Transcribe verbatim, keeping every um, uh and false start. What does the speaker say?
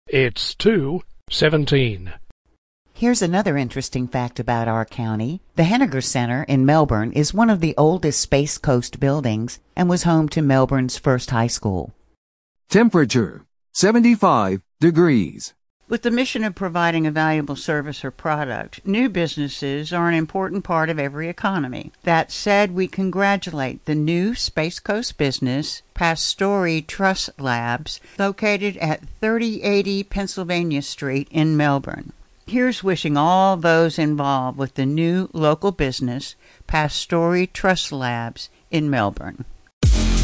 It's two seventeen. Here's another interesting fact about our county. The Henniger Center in Melbourne is one of the oldest Space Coast buildings and was home to Melbourne's first high school. Temperature, seventy-five degrees. With the mission of providing a valuable service or product, new businesses are an important part of every economy. That said, we congratulate the new Space Coast business, Pastori Truss Labs, located at thirty eighty Pennsylvania Street in Melbourne. Here's wishing all those involved with the new local business, Pastori Truss Labs in Melbourne.